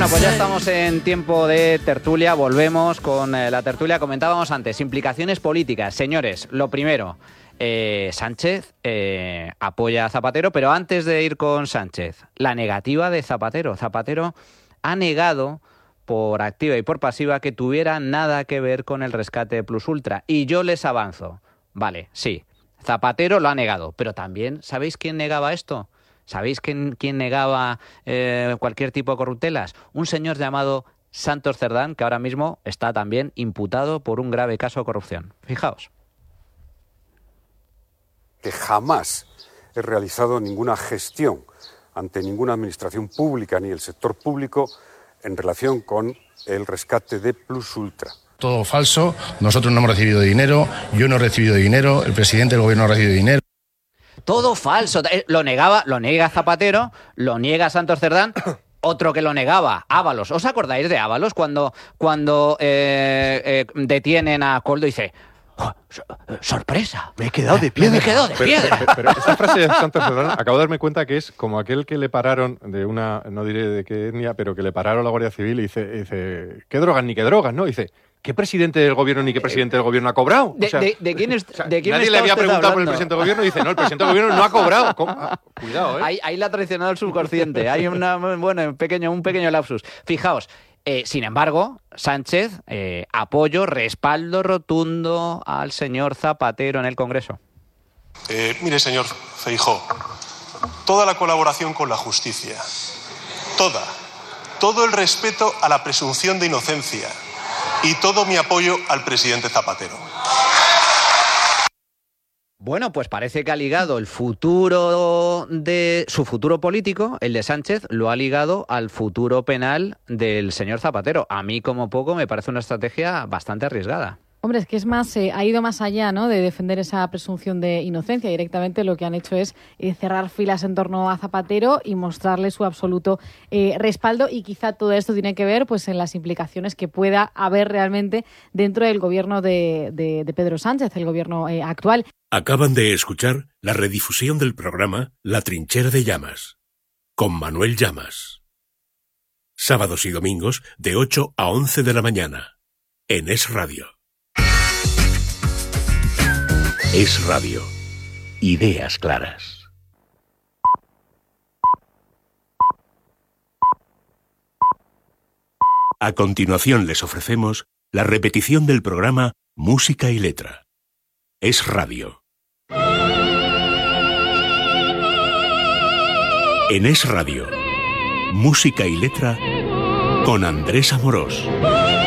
Bueno, pues ya estamos en tiempo de tertulia, volvemos con la tertulia. Comentábamos antes, implicaciones políticas. Señores, lo primero, Sánchez apoya a Zapatero, pero antes de ir con Sánchez, la negativa de Zapatero. Zapatero ha negado por activa y por pasiva que tuviera nada que ver con el rescate de Plus Ultra. Y yo les avanzo, vale, sí, Zapatero lo ha negado, pero también, ¿sabéis quién negaba esto? ¿Sabéis quién negaba cualquier tipo de corruptelas? Un señor llamado Santos Cerdán, que ahora mismo está también imputado por un grave caso de corrupción. Fijaos. Que jamás he realizado ninguna gestión ante ninguna administración pública ni el sector público en relación con el rescate de Plus Ultra. Todo falso, nosotros no hemos recibido dinero, yo no he recibido dinero, el presidente del gobierno no ha recibido dinero. Todo falso, lo niega Zapatero, lo niega Santos Cerdán. Otro que lo negaba, Ábalos. ¿Os acordáis de Ábalos cuando detienen a Koldo y dice: oh, sorpresa, me he quedado de piedra? Pero esa frase de Santos Cerdán, acabo de darme cuenta que es como aquel que le pararon de una, no diré de qué etnia, pero que le pararon a la Guardia Civil y dice ¿qué drogas ni qué drogas? ¿No? Y dice: ¿qué presidente del gobierno ni qué presidente del gobierno ha cobrado? ¿De quién nadie le había preguntado por el presidente del gobierno y dice: no, el presidente del gobierno no ha cobrado. Cuidado, ¿eh? Ahí la ha traicionado el subconsciente. Hay un pequeño lapsus. Fijaos, sin embargo, Sánchez, apoyo, respaldo rotundo al señor Zapatero en el Congreso. Mire, señor Feijóo, toda la colaboración con la justicia, todo el respeto a la presunción de inocencia y todo mi apoyo al presidente Zapatero. Bueno, pues parece que ha ligado el futuro de su futuro político, el de Sánchez, lo ha ligado al futuro penal del señor Zapatero. A mí, como poco, me parece una estrategia bastante arriesgada. Hombre, es que es más, ha ido más allá, ¿no?, de defender esa presunción de inocencia. Directamente lo que han hecho es cerrar filas en torno a Zapatero y mostrarle su absoluto respaldo. Y quizá todo esto tiene que ver pues en las implicaciones que pueda haber realmente dentro del gobierno de Pedro Sánchez, el gobierno actual. Acaban de escuchar la redifusión del programa La Trinchera de Llamas, con Manuel Llamas. Sábados y domingos de 8 a 11 de la mañana, en Es Radio. Es Radio. Ideas claras. A continuación les ofrecemos la repetición del programa Música y Letra. Es Radio. En Es Radio, Música y Letra con Andrés Amorós.